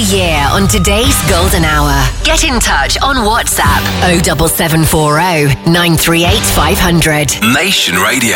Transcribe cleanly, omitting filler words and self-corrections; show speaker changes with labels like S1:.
S1: year on today's Golden Hour. Get in touch on WhatsApp 07740 938 500.
S2: Nation Radio.